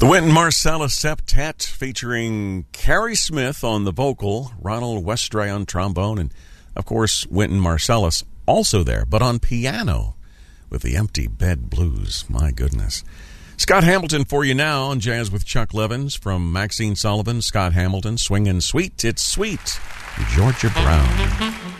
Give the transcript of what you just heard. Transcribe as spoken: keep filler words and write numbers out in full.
The Wynton Marsalis Septet featuring Carrie Smith on the vocal, Ronald Westray on trombone, and, of course, Wynton Marsalis also there, but on piano with the Empty Bed Blues. My goodness. Scott Hamilton for you now on Jazz with Chuck Levins from Maxine Sullivan, Scott Hamilton, Swingin' Sweet, It's Sweet, Georgia Brown.